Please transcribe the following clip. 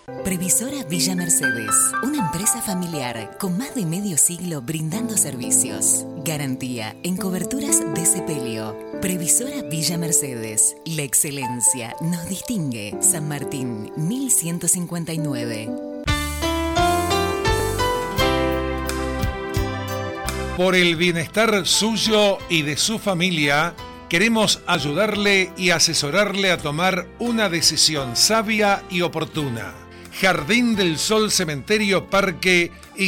Previsora Villa Mercedes, una empresa familiar con más de medio siglo brindando servicios. Garantía en coberturas de sepelio. Previsora Villa Mercedes, la excelencia nos distingue. San Martín, 1159. Por el bienestar suyo y de su familia, queremos ayudarle y asesorarle a tomar una decisión sabia y oportuna. Jardín del Sol Cementerio Parque y